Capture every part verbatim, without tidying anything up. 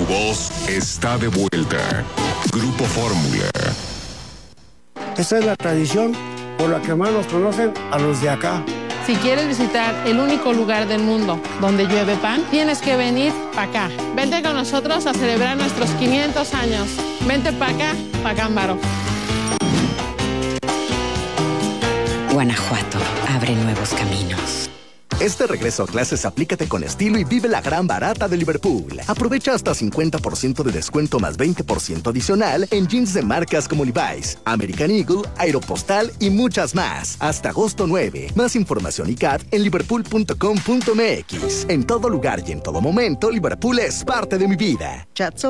voz está de vuelta. Grupo Fórmula. Esta es la tradición por la que más nos conocen a los de acá. Si quieres visitar el único lugar del mundo donde llueve pan, tienes que venir para acá. Vente con nosotros a celebrar nuestros quinientos años. Vente para acá, pa' Cámbaro. Guanajuato abre nuevos caminos. Este regreso a clases aplícate con estilo y vive la gran barata de Liverpool. Aprovecha hasta cincuenta por ciento de descuento más veinte por ciento adicional en jeans de marcas como Levi's, American Eagle, Aeropostal y muchas más. Hasta agosto nueve. Más información y C A T en liverpool punto com punto m x. En todo lugar y en todo momento, Liverpool es parte de mi vida.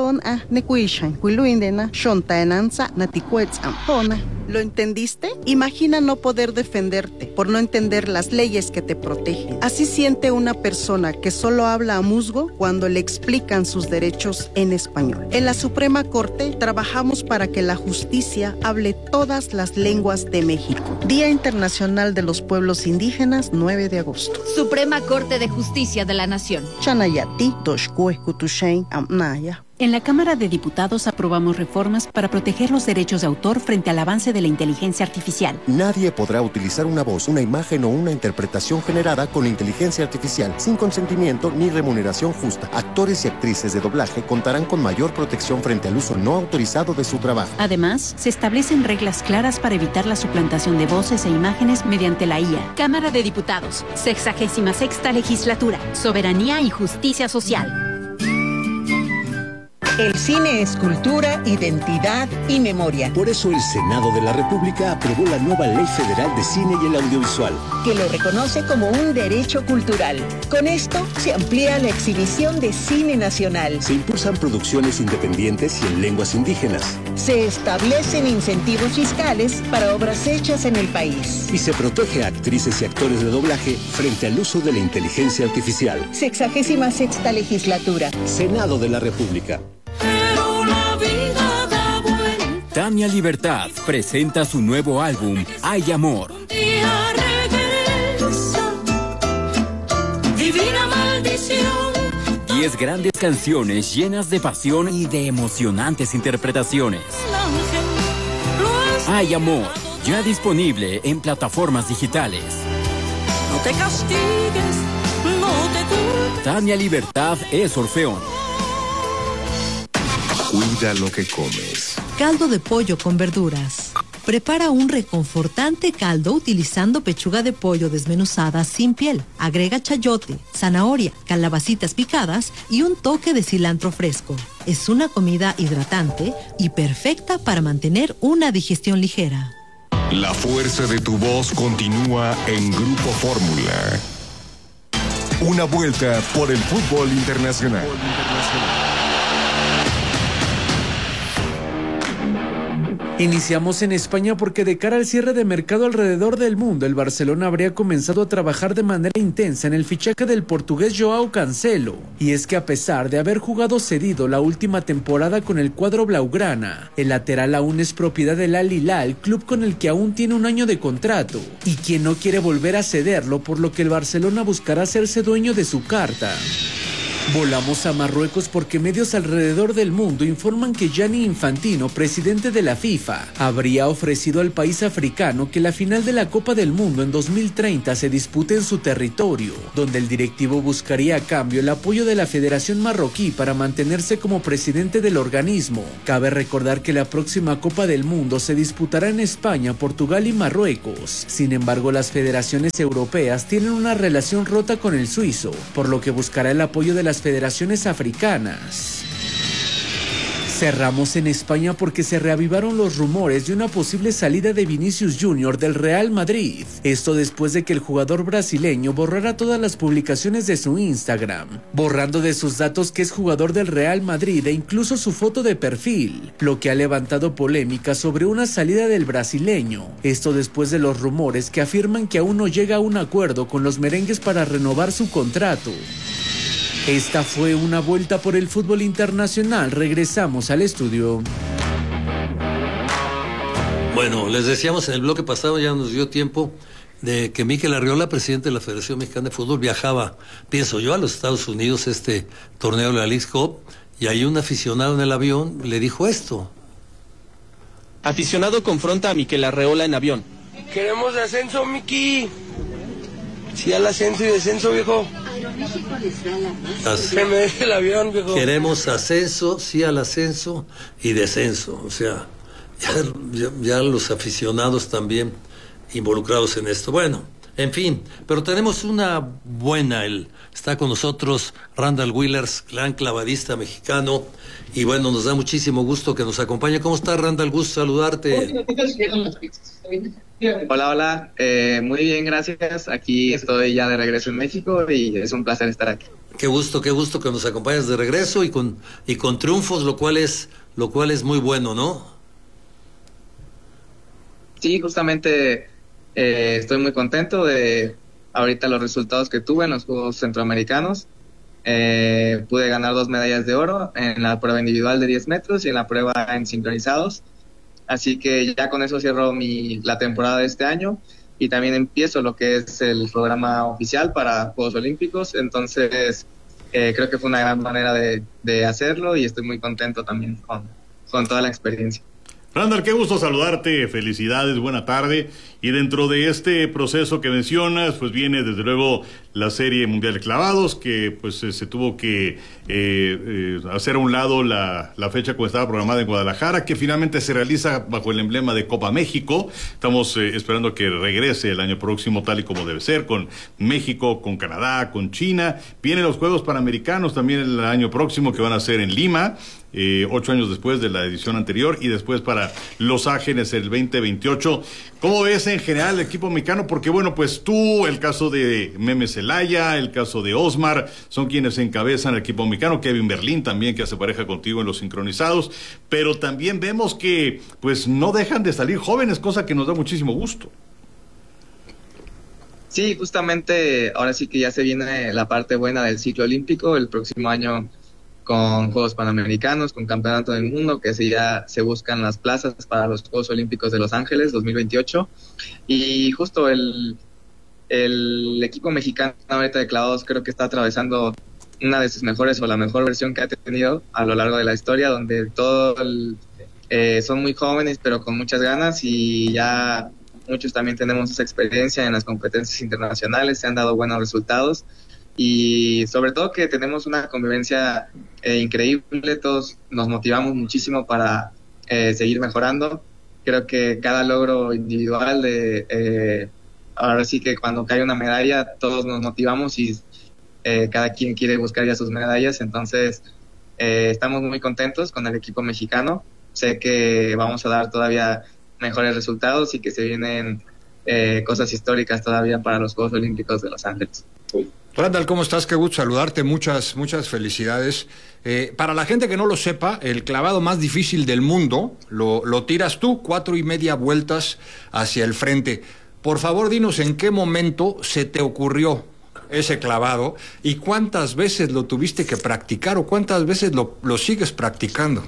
¿Lo entendiste? Imagina no poder defenderte por no entender las leyes que te protegen. Así siente una persona que solo habla a musgo cuando le explican sus derechos en español. En la Suprema Corte trabajamos para que la justicia hable todas las lenguas de México. Día Internacional de los Pueblos Indígenas, nueve de agosto. Suprema Corte de Justicia de la Nación. Chanayati, Toshkuekutushein, Amnaya. En la Cámara de Diputados aprobamos reformas para proteger los derechos de autor frente al avance de la inteligencia artificial. Nadie podrá utilizar una voz, una imagen o una interpretación generada con inteligencia artificial sin consentimiento ni remuneración justa. Actores y actrices de doblaje contarán con mayor protección frente al uso no autorizado de su trabajo. Además, se establecen reglas claras para evitar la suplantación de voces e imágenes mediante la I A. Cámara de Diputados, sexagésima sexta legislatura, soberanía y justicia social. El cine es cultura, identidad y memoria. Por eso el Senado de la República aprobó la nueva Ley Federal de Cine y el Audiovisual, que lo reconoce como un derecho cultural. Con esto se amplía la exhibición de cine nacional. Se impulsan producciones independientes y en lenguas indígenas. Se establecen incentivos fiscales para obras hechas en el país. Y se protege a actrices y actores de doblaje frente al uso de la inteligencia artificial. Sexagésima sexta legislatura. Senado de la República. Tania Libertad presenta su nuevo álbum, Hay Amor. Divina maldición. Diez grandes canciones llenas de pasión y de emocionantes interpretaciones. Hay Amor, ya disponible en plataformas digitales. No te castigues, no te culpes. Tania Libertad es Orfeón. Cuida lo que comes. Caldo de pollo con verduras. Prepara un reconfortante caldo utilizando pechuga de pollo desmenuzada sin piel. Agrega chayote, zanahoria, calabacitas picadas y un toque de cilantro fresco. Es una comida hidratante y perfecta para mantener una digestión ligera. La fuerza de tu voz continúa en Grupo Fórmula. Una vuelta por el fútbol internacional. Iniciamos en España porque de cara al cierre de mercado alrededor del mundo, el Barcelona habría comenzado a trabajar de manera intensa en el fichaje del portugués Joao Cancelo. Y es que a pesar de haber jugado cedido la última temporada con el cuadro blaugrana, el lateral aún es propiedad del Al Hilal, club con el que aún tiene un año de contrato, y quien no quiere volver a cederlo, por lo que el Barcelona buscará hacerse dueño de su carta. Volamos a Marruecos porque medios alrededor del mundo informan que Gianni Infantino, presidente de la FIFA, habría ofrecido al país africano que la final de la Copa del Mundo en dos mil treinta se dispute en su territorio, donde el directivo buscaría a cambio el apoyo de la Federación Marroquí para mantenerse como presidente del organismo. Cabe recordar que la próxima Copa del Mundo se disputará en España, Portugal y Marruecos. Sin embargo, las federaciones europeas tienen una relación rota con el suizo, por lo que buscará el apoyo de las federaciones africanas. Cerramos en España porque se reavivaron los rumores de una posible salida de Vinicius Junior del Real Madrid. Esto después de que el jugador brasileño borrara todas las publicaciones de su Instagram, borrando de sus datos que es jugador del Real Madrid e incluso su foto de perfil, lo que ha levantado polémica sobre una salida del brasileño. Esto después de los rumores que afirman que aún no llega a un acuerdo con los merengues para renovar su contrato. Esta fue una vuelta por el fútbol internacional. Regresamos al estudio. Bueno, les decíamos en el bloque pasado, ya nos dio tiempo, de que Mikel Arriola, presidente de la Federación Mexicana de Fútbol, viajaba, pienso yo, a los Estados Unidos, este torneo de la Leagues Cup, y ahí un aficionado en el avión le dijo esto. Aficionado confronta a Miquel Arreola en avión. Queremos ascenso, Miki. Sí al ascenso y descenso, viejo. As... Que me deje el avión, viejo. Queremos ascenso, sí al ascenso y descenso. O sea, ya, ya, ya los aficionados también involucrados en esto. Bueno, en fin, pero tenemos una buena. El, está con nosotros Randall Wheelers, gran clavadista mexicano. Y bueno, nos da muchísimo gusto que nos acompañe. ¿Cómo estás, Randall? Gusto saludarte. Hola, hola. Eh, muy bien, gracias. Aquí estoy ya de regreso en México y es un placer estar aquí. Qué gusto, qué gusto que nos acompañes de regreso y con y con triunfos, lo cual es lo cual es muy bueno, ¿no? Sí, justamente eh, estoy muy contento de ahorita los resultados que tuve en los Juegos Centroamericanos. Eh, pude ganar dos medallas de oro en la prueba individual de diez metros y en la prueba en sincronizados. Así que ya con eso cierro mi, la temporada de este año y también empiezo lo que es el programa oficial para Juegos Olímpicos. Entonces eh, creo que fue una gran manera de, de hacerlo y estoy muy contento también con, con toda la experiencia. Randall, qué gusto saludarte, felicidades, buena tarde. Y dentro de este proceso que mencionas, pues viene desde luego la Serie Mundial de Clavados, que pues eh, se tuvo que eh, eh, hacer a un lado la, la fecha como estaba programada en Guadalajara, que finalmente se realiza bajo el emblema de Copa México. Estamos eh, esperando que regrese el año próximo tal y como debe ser, con México, con Canadá, con China. Vienen los Juegos Panamericanos también el año próximo, que van a ser en Lima. Eh, ocho años después de la edición anterior, y después para Los Ángeles el veinte veintiocho. ¿Cómo ves en general el equipo mexicano? Porque bueno, pues tú, el caso de Meme Celaya, el caso de Osmar, son quienes encabezan el equipo mexicano. Kevin Berlín también, que hace pareja contigo en los sincronizados, pero también vemos que pues no dejan de salir jóvenes, cosa que nos da muchísimo gusto. Sí, justamente ahora sí que ya se viene la parte buena del ciclo olímpico el próximo año, con Juegos Panamericanos, con Campeonato del Mundo, que sí ya se buscan las plazas para los Juegos Olímpicos de Los Ángeles dos mil veintiocho. Y justo el, el equipo mexicano ahorita de clavados creo que está atravesando una de sus mejores o la mejor versión que ha tenido a lo largo de la historia, donde todos eh, son muy jóvenes pero con muchas ganas, y ya muchos también tenemos esa experiencia en las competencias internacionales, se han dado buenos resultados. Y sobre todo que tenemos una convivencia eh, increíble, todos nos motivamos muchísimo para eh, seguir mejorando. Creo que cada logro individual, de eh, ahora sí que cuando cae una medalla, todos nos motivamos y eh, cada quien quiere buscar ya sus medallas. Entonces eh, estamos muy contentos con el equipo mexicano. Sé que vamos a dar todavía mejores resultados y que se vienen eh, cosas históricas todavía para los Juegos Olímpicos de Los Ángeles. Randall, ¿cómo estás? Qué gusto saludarte, muchas, muchas felicidades. Eh, para la gente que no lo sepa, el clavado más difícil del mundo lo, lo tiras tú, cuatro y media vueltas hacia el frente. Por favor, dinos en qué momento se te ocurrió ese clavado y cuántas veces lo tuviste que practicar o cuántas veces lo, lo sigues practicando.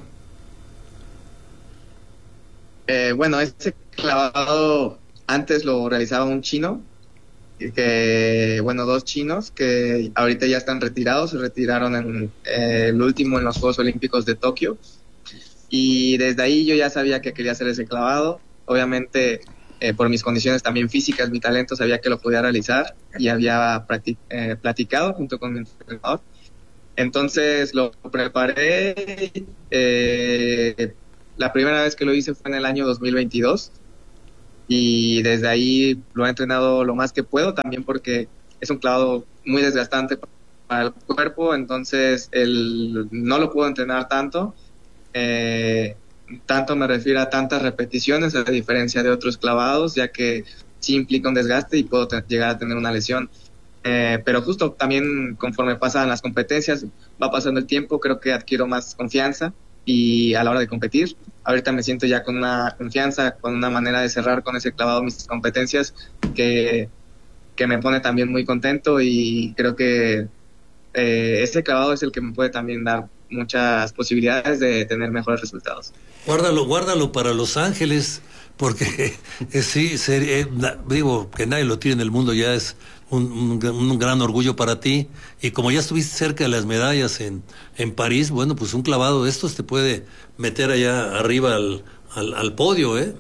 Eh, bueno, ese clavado antes lo realizaba un chino, que bueno, dos chinos que ahorita ya están retirados, se retiraron en eh, el último en los Juegos Olímpicos de Tokio, y desde ahí yo ya sabía que quería hacer ese clavado. Obviamente eh, por mis condiciones también físicas, mi talento, sabía que lo podía realizar y había practic- eh, platicado junto con mi entrenador. Entonces lo preparé, eh, la primera vez que lo hice fue en el año dos mil veintidós, y desde ahí lo he entrenado lo más que puedo, también porque es un clavado muy desgastante para el cuerpo. Entonces el, no lo puedo entrenar tanto, eh, tanto me refiero a tantas repeticiones, a diferencia de otros clavados, ya que sí implica un desgaste y puedo te- llegar a tener una lesión. Eh, pero justo también conforme pasan las competencias, va pasando el tiempo, creo que adquiero más confianza, y a la hora de competir, ahorita me siento ya con una confianza, con una manera de cerrar con ese clavado mis competencias que, que me pone también muy contento, y creo que eh, este clavado es el que me puede también dar muchas posibilidades de tener mejores resultados. Guárdalo, guárdalo para Los Ángeles, porque eh, sí, ser, eh, digo, que nadie lo tiene en el mundo ya es un, un, un gran orgullo para ti, y como ya estuviste cerca de las medallas en, en París, bueno, pues un clavado de estos te puede meter allá arriba al, al, al podio, ¿eh?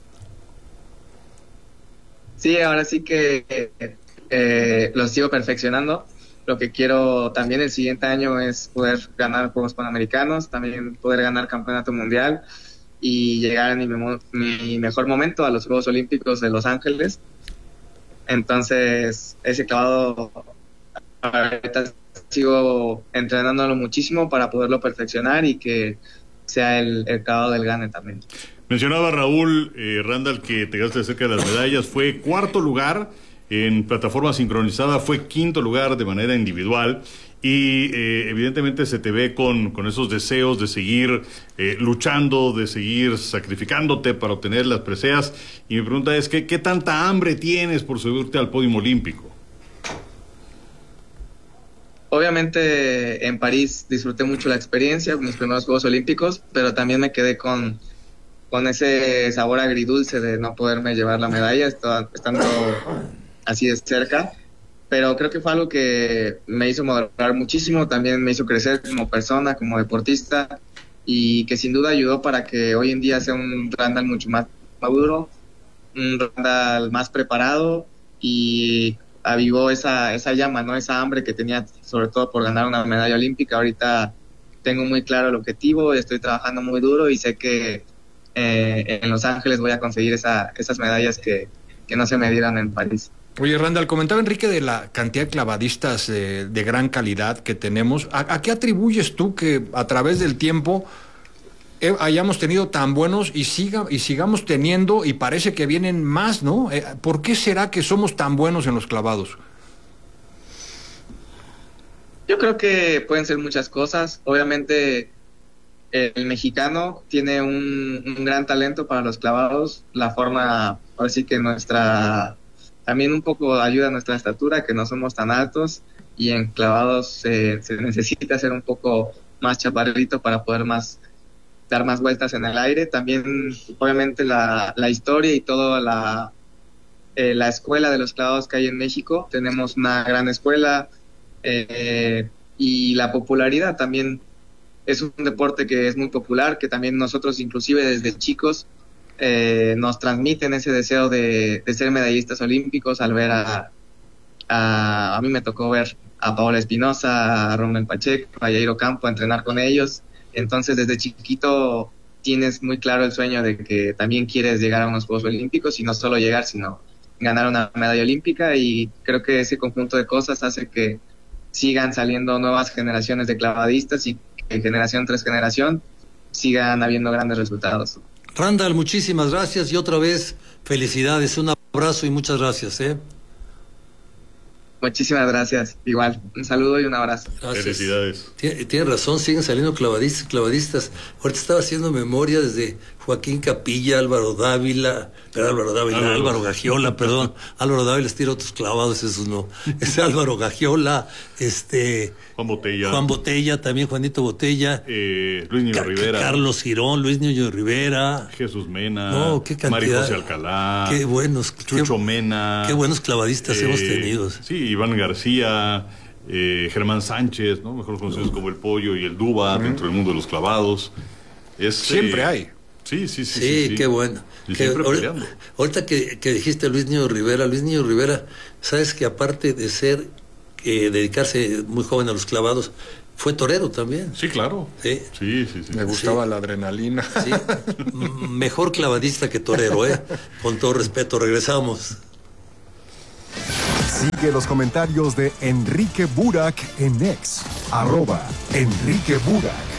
Sí, ahora sí que eh, lo sigo perfeccionando. Lo que quiero también el siguiente año es poder ganar Juegos Panamericanos, también poder ganar Campeonato Mundial y llegar en mi, mi mejor momento a los Juegos Olímpicos de Los Ángeles. Entonces, ese clavado, ahorita sigo entrenándolo muchísimo para poderlo perfeccionar y que sea el, el clavado del Gane también. Mencionaba Raúl eh, Randall que te quedaste cerca de las medallas, fue cuarto lugar en plataforma sincronizada, fue quinto lugar de manera individual y eh, evidentemente se te ve con, con esos deseos de seguir eh, luchando, de seguir sacrificándote para obtener las preseas, y mi pregunta es ¿qué, qué tanta hambre tienes por subirte al podio olímpico? Obviamente en París disfruté mucho la experiencia, mis primeros Juegos Olímpicos, pero también me quedé con, con ese sabor agridulce de no poderme llevar la medalla, estando así de cerca, pero creo que fue algo que me hizo madurar muchísimo, también me hizo crecer como persona, como deportista, y que sin duda ayudó para que hoy en día sea un Randall mucho más maduro, un Randall más preparado, y avivó esa, esa llama, ¿no? Esa hambre que tenía, sobre todo por ganar una medalla olímpica. Ahorita tengo muy claro el objetivo, estoy trabajando muy duro y sé que eh, en Los Ángeles voy a conseguir esa, esas medallas que, que no se me dieron en París. Oye, Randall, comentaba Enrique de la cantidad de clavadistas eh, de gran calidad que tenemos. ¿A, ¿A qué atribuyes tú que a través del tiempo eh, hayamos tenido tan buenos y siga y sigamos teniendo, y parece que vienen más, ¿no? Eh, ¿Por qué será que somos tan buenos en los clavados? Yo creo que pueden ser muchas cosas. Obviamente el, el mexicano tiene un, un gran talento para los clavados. La forma, ahora sí que nuestra... También un poco ayuda a nuestra estatura, que no somos tan altos, y en clavados eh, se necesita ser un poco más chaparrito para poder más dar más vueltas en el aire. También, obviamente, la, la historia y toda la, eh, la escuela de los clavados que hay en México. Tenemos una gran escuela eh, y la popularidad también. Es un deporte que es muy popular, que también nosotros, inclusive desde chicos, Eh, nos transmiten ese deseo de, de ser medallistas olímpicos al ver a, a a mí me tocó ver a Paola Espinosa, a Rommel Pacheco, a Jairo Campo, a entrenar con ellos. Entonces desde chiquito tienes muy claro el sueño de que también quieres llegar a unos Juegos Olímpicos, y no solo llegar, sino ganar una medalla olímpica, y creo que ese conjunto de cosas hace que sigan saliendo nuevas generaciones de clavadistas y que generación tras generación sigan habiendo grandes resultados. Randall, muchísimas gracias y otra vez felicidades, un abrazo y muchas gracias, ¿eh? Muchísimas gracias, igual, un saludo y un abrazo. Gracias. Felicidades. Tiene, tiene razón, siguen saliendo clavadistas, clavadistas. Ahorita estaba haciendo memoria desde Joaquín Capilla, Álvaro Dávila, pero Álvaro Dávila, Álvaro, Álvaro Gagiola, perdón, Álvaro Dávila tira otros clavados, esos no. Es Álvaro Gagiola, este... Juan Botella. Juan Botella, también Juanito Botella. Eh, Luis Niño Ca Rivera. Carlos Girón, Luis Niño Rivera. Jesús Mena. No, qué cantidad. María José Alcalá. Qué buenos. Chucho qué, Mena. Qué buenos clavadistas eh, hemos tenido. Sí, Iván García, eh, Germán Sánchez, ¿no? Mejor conocidos como el Pollo y el Duba, uh-huh. dentro del mundo de los clavados. Es, siempre eh, hay. Sí, sí, sí. Sí, sí, sí. qué bueno. Que, ahorita, ahorita que, que dijiste Luis Niño Rivera, Luis Niño Rivera, sabes que aparte de ser, eh, dedicarse muy joven a los clavados, fue torero también. Sí, claro. Sí, sí, sí. sí. Me gustaba sí. la adrenalina. Sí. Mejor clavadista que torero, ¿eh? Con todo respeto, regresamos. Sigue los comentarios de Enrique Burak en X, arroba Enrique Burak.